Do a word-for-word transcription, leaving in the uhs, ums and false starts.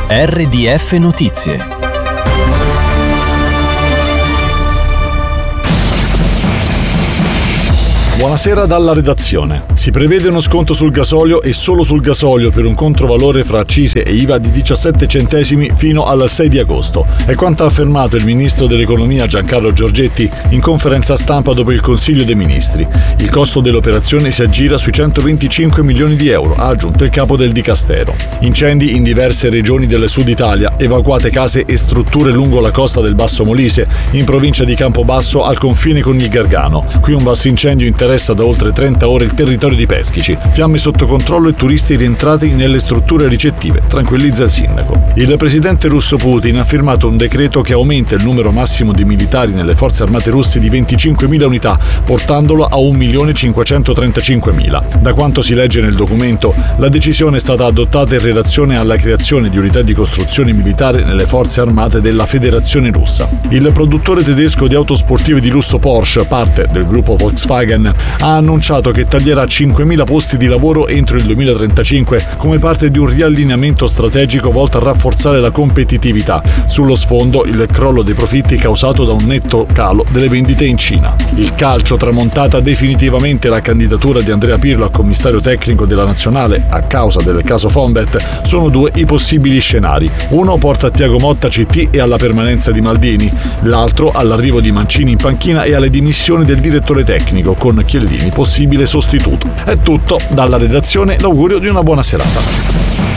R D F Notizie. Buonasera dalla redazione. Si prevede uno sconto sul gasolio e solo sul gasolio per un controvalore fra accise e I V A di diciassette centesimi fino al sei di agosto. È quanto ha affermato il ministro dell'economia Giancarlo Giorgetti in conferenza stampa dopo il Consiglio dei Ministri. Il costo dell'operazione si aggira sui centoventicinque milioni di euro, ha aggiunto il capo del Dicastero. Incendi in diverse regioni del sud Italia, evacuate case e strutture lungo la costa del Basso Molise, in provincia di Campobasso al confine con il Gargano. Qui un basso incendio interessa da oltre trenta ore il territorio di Peschici. Fiamme sotto controllo e turisti rientrati nelle strutture ricettive, tranquillizza il sindaco. Il presidente russo Putin ha firmato un decreto che aumenta il numero massimo di militari nelle forze armate russe di venticinquemila unità, portandolo a un milione cinquecentotrentacinquemila. Da quanto si legge nel documento, la decisione è stata adottata in relazione alla creazione di unità di costruzione militare nelle forze armate della Federazione Russa. Il produttore tedesco di auto sportive di lusso Porsche, parte del gruppo Volkswagen, ha annunciato che taglierà cinquemila posti di lavoro entro il duemilatrentacinque come parte di un riallineamento strategico volto a rafforzare la competitività. Sullo sfondo il crollo dei profitti causato da un netto calo delle vendite in Cina. Il calcio, tramontata definitivamente la candidatura di Andrea Pirlo a commissario tecnico della nazionale a causa del caso Fonbet, sono due i possibili scenari. Uno porta a Thiago Motta C T e alla permanenza di Maldini, l'altro all'arrivo di Mancini in panchina e alle dimissioni del direttore tecnico, con Chiellini possibile sostituto. È tutto dalla redazione, l'augurio di una buona serata.